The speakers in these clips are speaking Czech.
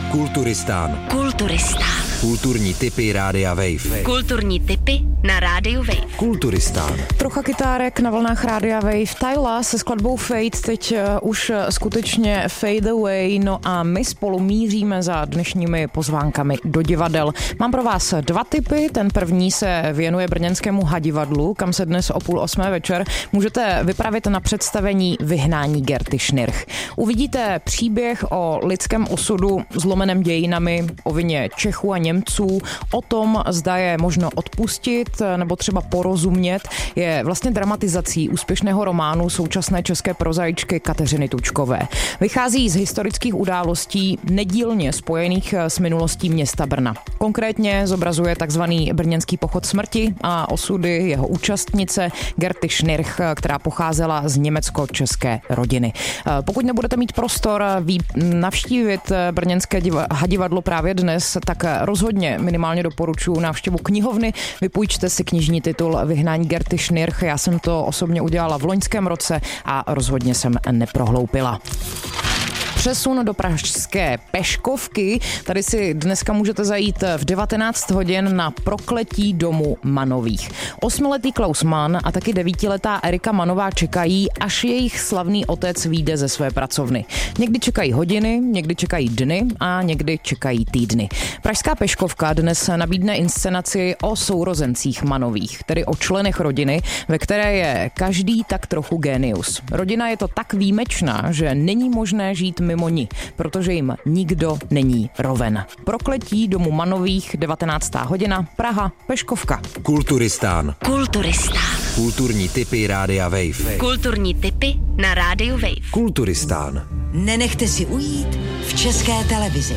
Kulturistán. Kulturistán. Kulturní tipy Rádia Wave. Kulturní tipy na Rádiu Wave. Kulturistán. Trocha kytárek na vlnách Rádia Wave. Tyla se skladbou Fade teď už skutečně fade away. No a my spolu míříme za dnešními pozvánkami do divadel. Mám pro vás dva tipy. Ten první se věnuje brněnskému Hadivadlu, kam se dnes o 7:30 večer můžete vypravit na představení Vyhnání Gerty Schnirch. Uvidíte příběh o lidském osudu zlomeném dějinami, o vině Čechů a Němců, o tom, zda je možno odpustit nebo třeba porozumět, je vlastně dramatizací úspěšného románu současné české prozaičky Kateřiny Tučkové. Vychází z historických událostí nedílně spojených s minulostí města Brna. Konkrétně zobrazuje takzvaný brněnský pochod smrti a osudy jeho účastnice Gerty Schnirch, která pocházela z německo-české rodiny. Pokud nebudete mít prostor navštívit brněnské Hadivadlo právě dnes, tak rozhodně minimálně doporučuji návštěvu knihovny. Vypůjčte si knižní titul Vyhnání Gerty Schnirch. Já jsem to osobně udělala v loňském roce a rozhodně jsem neprohloupila. Přesun do pražské Peškovky. Tady si dneska můžete zajít v 19 hodin na Prokletí domu Mannových. 8letý Klaus Mann a taky 9letá Erika Mannová čekají, až jejich slavný otec vyjde ze své pracovny. Někdy čekají hodiny, někdy čekají dny a někdy čekají týdny. Pražská Peškovka dnes nabídne inscenaci o sourozencích Mannových, tedy o členech rodiny, ve které je každý tak trochu génius. Rodina je to tak výjimečná, že není možné žít mimo ní, protože jim nikdo není roven. Prokletí domu Mannových, 19. hodina, Praha, Peškovka. Kulturistán. Kulturistán. Kulturní tipy Rádia Wave. Kulturní tipy na Rádiu Wave. Kulturistán. Nenechte si ujít v České televizi.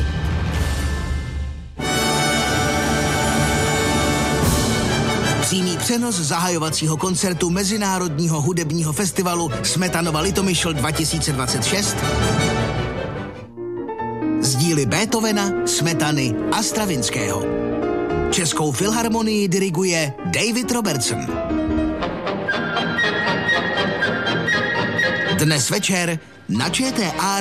Přímý přenos zahajovacího koncertu Mezinárodního hudebního festivalu Smetanova Litomyšl 2026 z díly Beethovena, Smetany a Stravinského. Českou filharmonii diriguje David Robertson. Dnes večer na ČTA